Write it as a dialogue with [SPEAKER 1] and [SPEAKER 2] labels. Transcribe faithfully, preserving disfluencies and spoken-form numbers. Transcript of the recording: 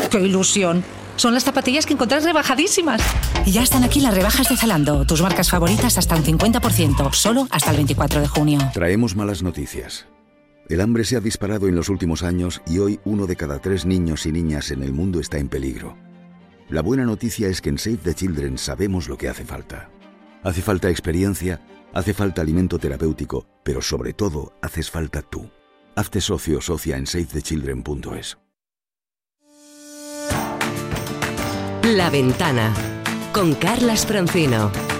[SPEAKER 1] ¡Qué ilusión! Son las zapatillas que encontrás rebajadísimas.
[SPEAKER 2] Y ya están aquí las rebajas de Zalando. Tus marcas favoritas hasta un cincuenta por ciento, solo hasta el veinticuatro de junio.
[SPEAKER 3] Traemos malas noticias. El hambre se ha disparado en los últimos años y hoy uno de cada tres niños y niñas en el mundo está en peligro. La buena noticia es que en Save the Children sabemos lo que hace falta. Hace falta experiencia, hace falta alimento terapéutico, pero sobre todo haces falta tú. Hazte socio o socia en save the children punto es.
[SPEAKER 4] La Ventana con Carlas Francino.